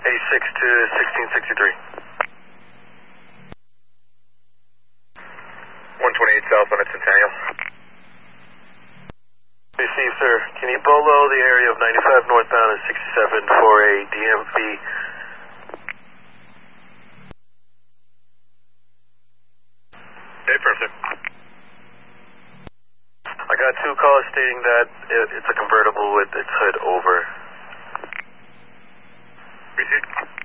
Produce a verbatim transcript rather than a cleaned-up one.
eight six to sixteen sixty-three. one twenty-eight south on Centennial. Received, sir. Can you bolo the area of ninety-five northbound and sixty-seven for a D M V? Affirmative. I got two calls stating that it, it's a convertible with its hood over. Received.